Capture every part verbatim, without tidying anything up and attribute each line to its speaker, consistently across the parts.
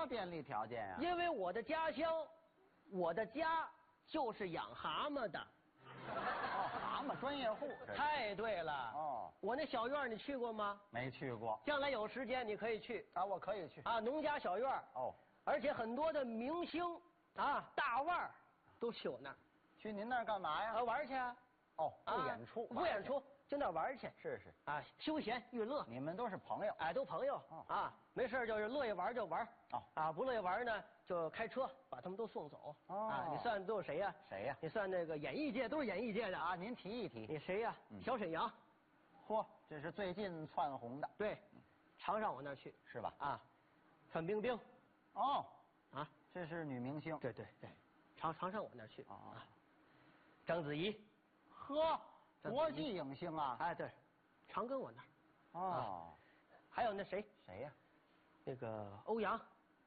Speaker 1: 么便利条件呀？
Speaker 2: 因为我的家乡，我的家就是养蛤蟆的。
Speaker 1: 哦，蛤蟆专业户。
Speaker 2: 太对了。
Speaker 1: 哦，
Speaker 2: 我那小院你去过吗？
Speaker 1: 没去过。
Speaker 2: 将来有时间你可以去
Speaker 1: 啊，我可以去。
Speaker 2: 啊，农家小院。
Speaker 1: 哦，
Speaker 2: 而且很多的明星啊、大腕儿都去我那儿。
Speaker 1: 去您那儿干嘛呀？
Speaker 2: 啊，玩去啊。
Speaker 1: 哦，不
Speaker 2: 啊
Speaker 1: 演出，
Speaker 2: 不演出，就那玩去。
Speaker 1: 是是
Speaker 2: 啊，休闲娱乐。
Speaker 1: 你们都是朋友。
Speaker 2: 哎，都朋友。
Speaker 1: 哦
Speaker 2: 啊，没事就是乐意玩就玩。
Speaker 1: 哦。
Speaker 2: 啊，不乐意玩呢，就开车把他们都送走。
Speaker 1: 哦。
Speaker 2: 啊，你算都是谁呀？
Speaker 1: 谁呀？
Speaker 2: 你算那个演艺界都是演艺界的啊。
Speaker 1: 您提一提。
Speaker 2: 你谁呀？
Speaker 1: 嗯
Speaker 2: 小沈阳。
Speaker 1: 嚯，这是最近窜红的。
Speaker 2: 对，常上我那儿去。
Speaker 1: 是吧？
Speaker 2: 啊，范冰冰。
Speaker 1: 哦。
Speaker 2: 啊，
Speaker 1: 这是女明星。
Speaker 2: 对对对，常常上我那儿去。
Speaker 1: 哦
Speaker 2: 啊，章子怡。
Speaker 1: 呵，国际影星啊！
Speaker 2: 哎，对，常跟我那儿。
Speaker 1: 哦，
Speaker 2: 还有那谁？
Speaker 1: 谁呀？
Speaker 2: 那个欧阳。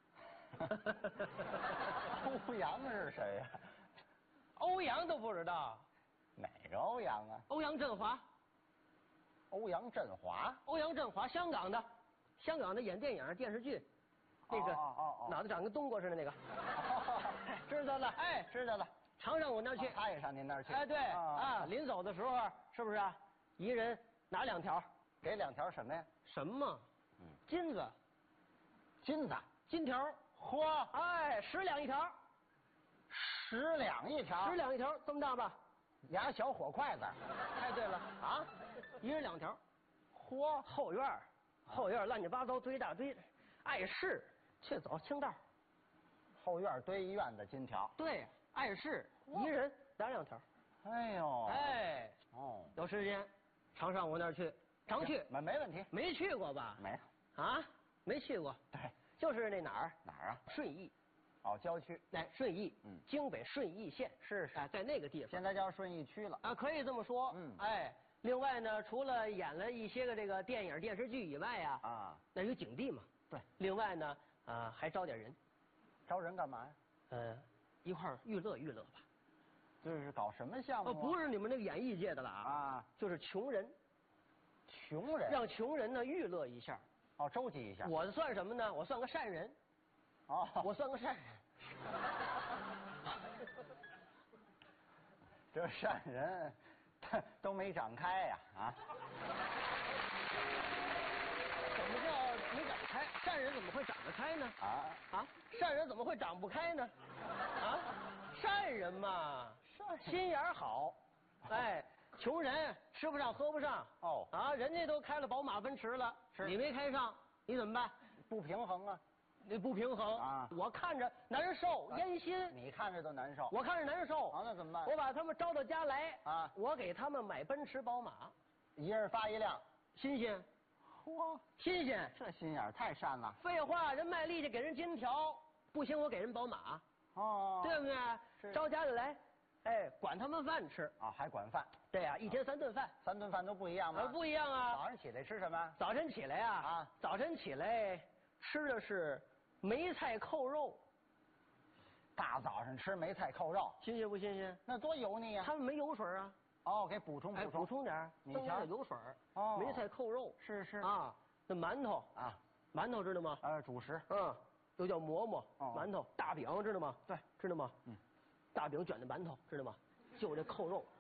Speaker 1: 欧阳是谁呀？
Speaker 2: 欧阳都不知道？
Speaker 1: 哪个欧阳啊？
Speaker 2: 欧阳震华。
Speaker 1: 欧阳震华。
Speaker 2: 欧阳震华，香港的，香港的演电影、电视剧，那个
Speaker 1: 哦哦哦，
Speaker 2: 脑袋长跟冬瓜似的那个。知道了，哎，
Speaker 1: 知道了。
Speaker 2: 常上我那儿去。
Speaker 1: 他也上您那儿去。
Speaker 2: 哎，对啊，临走的时候是不是啊？一人拿两条。
Speaker 1: 给两条什么呀？
Speaker 2: 什么？
Speaker 1: 嗯，
Speaker 2: 金子。
Speaker 1: 金子。
Speaker 2: 金条。
Speaker 1: 嚯！
Speaker 2: 哎，十两一条。
Speaker 1: 十两一条。
Speaker 2: 十两一条，这么大吧？
Speaker 1: 俩小火筷子。
Speaker 2: 太对了啊！一人两条。
Speaker 1: 嚯！
Speaker 2: 后院儿，后院儿乱七八糟堆一大堆，碍事去走清道。
Speaker 1: 后院堆一院的金条。
Speaker 2: 对，碍事一人拿两条。
Speaker 1: 哎呦。
Speaker 2: 哎。
Speaker 1: 哦。
Speaker 2: 有时间常上我那儿去，常去。
Speaker 1: 没没问题。
Speaker 2: 没去过吧？
Speaker 1: 没
Speaker 2: 有。啊，没去过。
Speaker 1: 对。
Speaker 2: 就是那哪儿？
Speaker 1: 哪儿啊？
Speaker 2: 顺义。
Speaker 1: 哦，郊区。
Speaker 2: 哎，顺义。
Speaker 1: 嗯。
Speaker 2: 京北顺义县。
Speaker 1: 是是。
Speaker 2: 哎，在那个地方。
Speaker 1: 现在叫顺义区了。
Speaker 2: 啊，可以这么说。
Speaker 1: 嗯。
Speaker 2: 哎，另外呢，除了演了一些个这个电影电视剧以外呀，
Speaker 1: 啊，
Speaker 2: 那有景地嘛。
Speaker 1: 对。
Speaker 2: 另外呢，啊，还招点人。
Speaker 1: 招人干嘛呀？
Speaker 2: 呃，一块儿娱乐娱乐吧。
Speaker 1: 就是搞什么项目？
Speaker 2: 哦，不是你们那个演艺界的了啊。
Speaker 1: 啊。
Speaker 2: 就是穷人。
Speaker 1: 穷人。
Speaker 2: 让穷人呢娱乐一下。
Speaker 1: 哦，周济一下。
Speaker 2: 我算什么呢？我算个善人。
Speaker 1: 哦。
Speaker 2: 我算个善人。
Speaker 1: 这善人都没长开呀！啊。
Speaker 2: 怎么叫没长开？善人怎么会长得开呢？
Speaker 1: 啊
Speaker 2: 啊！善人怎么会长不开呢？啊！善人嘛，心眼儿好。哎，穷人吃不上喝不上。
Speaker 1: 哦。
Speaker 2: 啊，人家都开了宝马奔驰了，
Speaker 1: 是
Speaker 2: 你没开上，你怎么办？
Speaker 1: 不平衡啊！
Speaker 2: 你不平衡
Speaker 1: 啊！
Speaker 2: 我看着难受，烟心。
Speaker 1: 你看着都难受。
Speaker 2: 我看着难受。
Speaker 1: 啊，那怎么办？
Speaker 2: 我把他们招到家来
Speaker 1: 啊！
Speaker 2: 我给他们买奔驰宝马，
Speaker 1: 一人发一辆，
Speaker 2: 新鲜。
Speaker 1: 嚯，
Speaker 2: 新鲜！
Speaker 1: 这心眼太善了。
Speaker 2: 废话，人卖力气给人金条，不行我给人宝马。
Speaker 1: 哦。
Speaker 2: 对不对？
Speaker 1: 是。
Speaker 2: 招家里来，哎，管他们饭吃。
Speaker 1: 啊，还管饭。
Speaker 2: 对呀，一天三顿饭。
Speaker 1: 三顿饭都不一样吗？
Speaker 2: 不一样啊。
Speaker 1: 早上起来吃什么？
Speaker 2: 早晨起来呀，
Speaker 1: 啊，
Speaker 2: 早晨起来吃的是梅菜扣肉。
Speaker 1: 大早上吃梅菜扣肉，
Speaker 2: 新鲜不新鲜？
Speaker 1: 那多油腻呀！
Speaker 2: 他们没油水啊。
Speaker 1: 哦，给补充补充，
Speaker 2: 补充点，增加点油水。
Speaker 1: 哦，
Speaker 2: 梅菜扣肉。
Speaker 1: 是是
Speaker 2: 啊，那馒头
Speaker 1: 啊，
Speaker 2: 馒头知道吗？
Speaker 1: 呃，主食。
Speaker 2: 嗯，又叫馍馍，馒头，大饼知道吗？
Speaker 1: 对，
Speaker 2: 知道吗？
Speaker 1: 嗯，
Speaker 2: 大饼卷的馒头知道吗？就这扣肉。